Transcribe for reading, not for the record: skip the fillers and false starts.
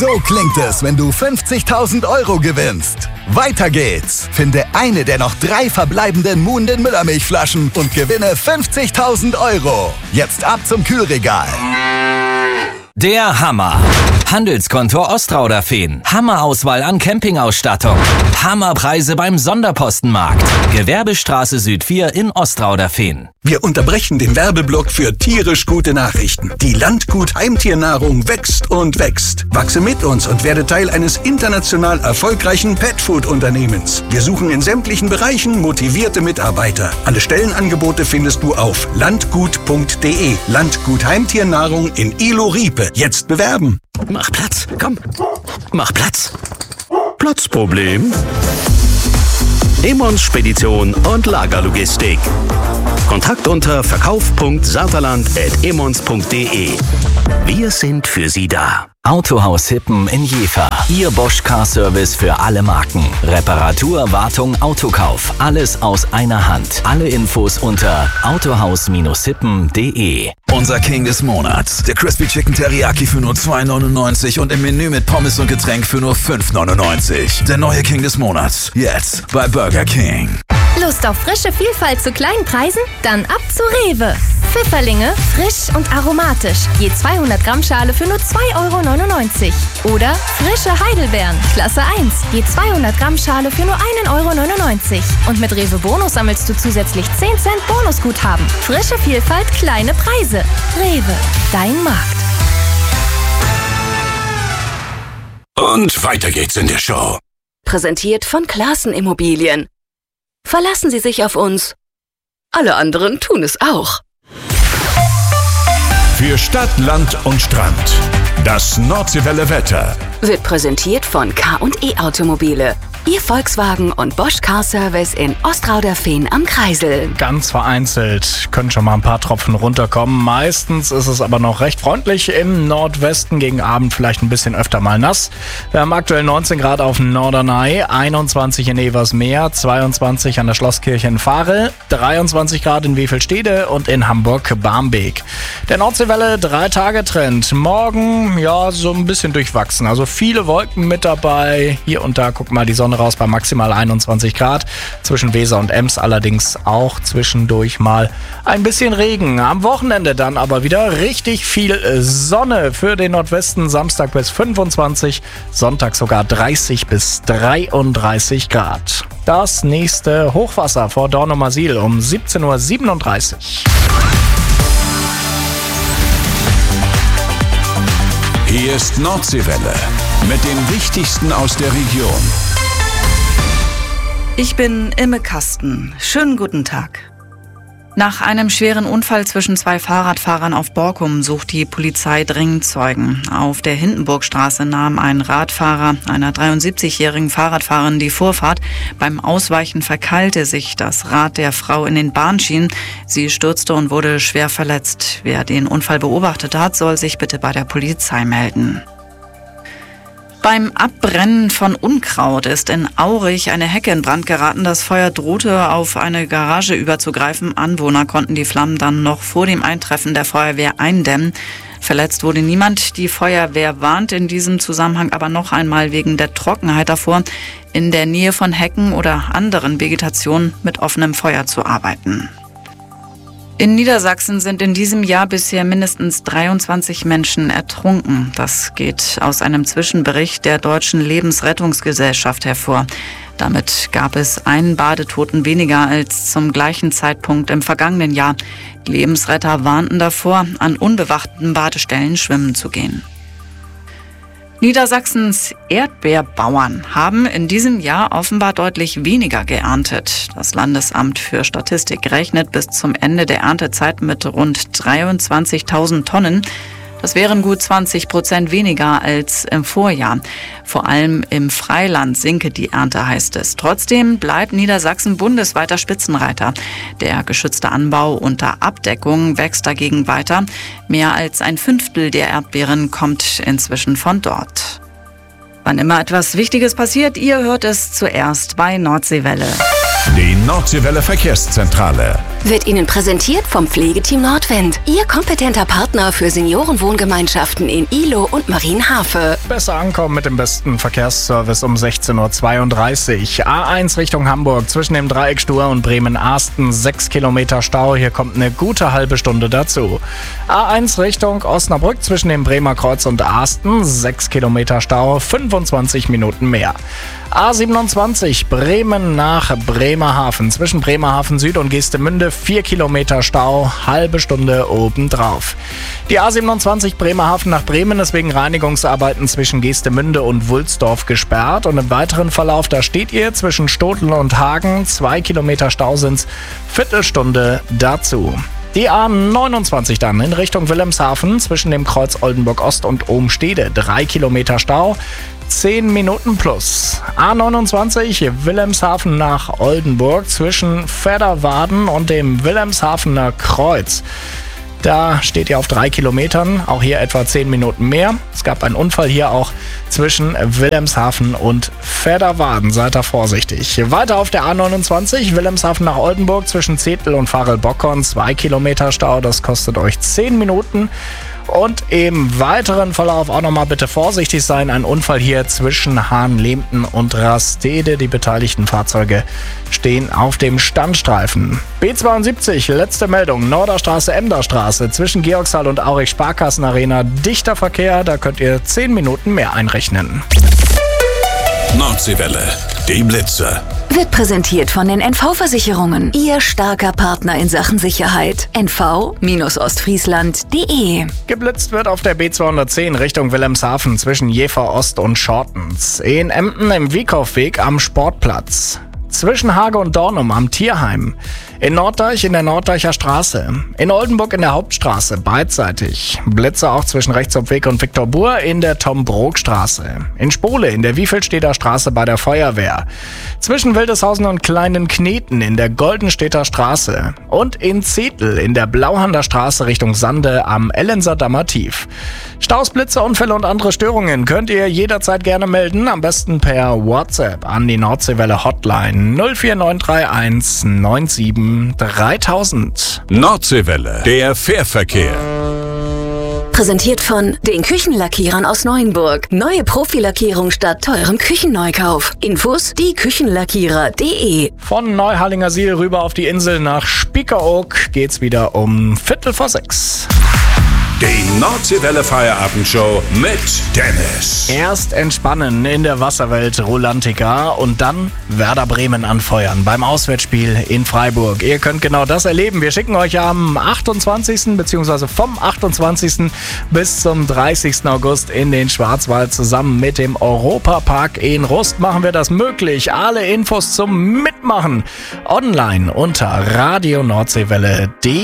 So klingt es, wenn du 50.000 Euro gewinnst. Weiter geht's. Finde eine der noch 3 verbleibenden Moon den Müllermilchflaschen und gewinne 50.000 Euro. Jetzt ab zum Kühlregal. Der Hammer. Handelskontor Ostrauderfehn. Hammerauswahl an Campingausstattung. Hammerpreise beim Sonderpostenmarkt. Gewerbestraße Süd 4 in Ostrauderfehn. Wir unterbrechen den Werbeblock für tierisch gute Nachrichten. Die Landgut Heimtiernahrung wächst und wächst. Wachse mit uns und werde Teil eines international erfolgreichen Petfood-Unternehmens. Wir suchen in sämtlichen Bereichen motivierte Mitarbeiter. Alle Stellenangebote findest du auf landgut.de. Landgut Heimtiernahrung in Ilo-Riepe. Jetzt bewerben. Mach Platz, komm. Mach Platz. Platzproblem? Emons Spedition und Lagerlogistik. Kontakt unter verkauf.saterland@emons.de. Wir sind für Sie da. Autohaus Hippen in Jever. Ihr Bosch Car Service für alle Marken. Reparatur, Wartung, Autokauf. Alles aus einer Hand. Alle Infos unter autohaus-hippen.de. Unser King des Monats. Der Crispy Chicken Teriyaki für nur 2,99 und im Menü mit Pommes und Getränk für nur 5,99. Der neue King des Monats. Jetzt bei Burger King. Lust auf frische Vielfalt zu kleinen Preisen? Dann ab zu Rewe. Pfifferlinge, frisch und aromatisch. Je 200 Gramm Schale für nur 2,99 €. Oder frische Heidelbeeren, Klasse 1. Je 200 Gramm Schale für nur 1,99 €. Und mit Rewe Bonus sammelst du zusätzlich 10 Cent Bonusguthaben. Frische Vielfalt, kleine Preise. Rewe, dein Markt. Und weiter geht's in der Show. Präsentiert von Classen Immobilien. Verlassen Sie sich auf uns. Alle anderen tun es auch. Für Stadt, Land und Strand. Das Nordseewelle Wetter Wird präsentiert von K&E Automobile. Ihr Volkswagen und Bosch Car Service in Ostrauderfehn am Kreisel. Ganz vereinzelt können schon mal ein paar Tropfen runterkommen. Meistens ist es aber noch recht freundlich. Im Nordwesten gegen Abend vielleicht ein bisschen öfter mal nass. Wir haben aktuell 19 Grad auf Norderney, 21 in Eversmeer, 22 an der Schlosskirche in Varel, 23 Grad in Wevelstede und in Hamburg-Barmbek. Der Nordseewelle 3-Tage-Trend. Morgen, ja, so ein bisschen durchwachsen. Also viele Wolken mit dabei. Hier und da, guck mal, die Sonne raus bei maximal 21 Grad. Zwischen Weser und Ems allerdings auch zwischendurch mal ein bisschen Regen. Am Wochenende dann aber wieder richtig viel Sonne für den Nordwesten. Samstag bis 25, Sonntag sogar 30 bis 33 Grad. Das nächste Hochwasser vor Dornumersiel um 17:37 Uhr. Hier ist Nordseewelle mit dem Wichtigsten aus der Region. Ich bin Imme Kasten. Schönen guten Tag. Nach einem schweren Unfall zwischen 2 Fahrradfahrern auf Borkum sucht die Polizei dringend Zeugen. Auf der Hindenburgstraße nahm ein Radfahrer einer 73-jährigen Fahrradfahrerin die Vorfahrt. Beim Ausweichen verkeilte sich das Rad der Frau in den Bahnschienen. Sie stürzte und wurde schwer verletzt. Wer den Unfall beobachtet hat, soll sich bitte bei der Polizei melden. Beim Abbrennen von Unkraut ist in Aurich eine Hecke in Brand geraten. Das Feuer drohte auf eine Garage überzugreifen. Anwohner konnten die Flammen dann noch vor dem Eintreffen der Feuerwehr eindämmen. Verletzt wurde niemand. Die Feuerwehr warnt in diesem Zusammenhang aber noch einmal wegen der Trockenheit davor, in der Nähe von Hecken oder anderen Vegetationen mit offenem Feuer zu arbeiten. In Niedersachsen sind in diesem Jahr bisher mindestens 23 Menschen ertrunken. Das geht aus einem Zwischenbericht der Deutschen Lebensrettungsgesellschaft hervor. Damit gab es einen Badetoten weniger als zum gleichen Zeitpunkt im vergangenen Jahr. Die Lebensretter warnten davor, an unbewachten Badestellen schwimmen zu gehen. Niedersachsens Erdbeerbauern haben in diesem Jahr offenbar deutlich weniger geerntet. Das Landesamt für Statistik rechnet bis zum Ende der Erntezeit mit rund 23.000 Tonnen. Das wären gut 20% weniger als im Vorjahr. Vor allem im Freiland sinke die Ernte, heißt es. Trotzdem bleibt Niedersachsen bundesweiter Spitzenreiter. Der geschützte Anbau unter Abdeckung wächst dagegen weiter. Mehr als 1/5 der Erdbeeren kommt inzwischen von dort. Wann immer etwas Wichtiges passiert, ihr hört es zuerst bei Nordseewelle. Die Nordseewelle Verkehrszentrale. Wird Ihnen präsentiert vom Pflegeteam Nordwind. Ihr kompetenter Partner für Seniorenwohngemeinschaften in Ihlow und Marienhafe. Besser ankommen mit dem besten Verkehrsservice um 16.32 Uhr. A1 Richtung Hamburg zwischen dem Dreieck Stur und Bremen-Arsten 6 Kilometer Stau. Hier kommt eine gute halbe Stunde dazu. A1 Richtung Osnabrück zwischen dem Bremer Kreuz und Arsten 6 Kilometer Stau, 25 Minuten mehr. A27 Bremen nach Bremerhaven zwischen Bremerhaven Süd und Geestemünde 4 Kilometer Stau, halbe Stunde obendrauf. Die A27 Bremerhaven nach Bremen ist wegen Reinigungsarbeiten zwischen Geestemünde und Wulsdorf gesperrt und im weiteren Verlauf, da steht ihr zwischen Stodl und Hagen, 2 Kilometer Stau sind's, Viertelstunde dazu. Die A29 dann in Richtung Wilhelmshaven zwischen dem Kreuz Oldenburg Ost und Ohm-Stede, 3 Kilometer Stau, 10 Minuten plus. A29 Wilhelmshaven nach Oldenburg zwischen Vedderwaden und dem Wilhelmshavener Kreuz. Da steht ihr auf 3 Kilometern, auch hier etwa 10 Minuten mehr. Es gab einen Unfall hier auch zwischen Wilhelmshaven und Vedderwaden. Seid da vorsichtig. Weiter auf der A29, Wilhelmshaven nach Oldenburg zwischen Zetel und Varel-Bockhorn, 2 Kilometer Stau. Das kostet euch 10 Minuten. Und im weiteren Verlauf auch nochmal bitte vorsichtig sein. Ein Unfall hier zwischen Hahnlehmten und Rastede. Die beteiligten Fahrzeuge stehen auf dem Standstreifen. B72, letzte Meldung. Norderstraße, Emderstraße zwischen Georgshall und Aurich Sparkassenarena. Dichter Verkehr, da könnt ihr 10 Minuten mehr einrechnen. Nordseewelle, die Blitzer. Wird präsentiert von den NV-Versicherungen. Ihr starker Partner in Sachen Sicherheit. NV-Ostfriesland.de. Geblitzt wird auf der B210 Richtung Wilhelmshaven zwischen Jever Ost und Schortens. In Emden im Wiekaufweg am Sportplatz. Zwischen Hage und Dornum am Tierheim. In Norddeich in der Norddeicher Straße. In Oldenburg in der Hauptstraße, beidseitig. Blitze auch zwischen Rechtshofweg und Viktor-Buhr in der Tom-Brok-Straße. In Spole in der Wiefelstedter Straße bei der Feuerwehr. Zwischen Wildeshausen und Kleinen Kneten in der Goldenstädter Straße. Und in Zetel in der Blauhander Straße Richtung Sande am Ellenser Dammer Tief. Staus, Blitze, Unfälle und andere Störungen könnt ihr jederzeit gerne melden. Am besten per WhatsApp an die Nordseewelle Hotline 04931 97 3000. Nordseewelle, der Fährverkehr. Präsentiert von den Küchenlackierern aus Neuenburg. Neue Profilackierung statt teurem Küchenneukauf. Infos dieküchenlackierer.de. Von Neuhallingersiel rüber auf die Insel nach Spiekeroog geht's wieder um 5:45. Die Nordseewelle Feierabendshow mit Dennis. Erst entspannen in der Wasserwelt Rulantica und dann Werder Bremen anfeuern beim Auswärtsspiel in Freiburg. Ihr könnt genau das erleben. Wir schicken euch am 28. bzw. vom 28. bis zum 30. August in den Schwarzwald. Zusammen mit dem Europapark in Rust machen wir das möglich. Alle Infos zum Mitmachen online unter radionordseewelle.de.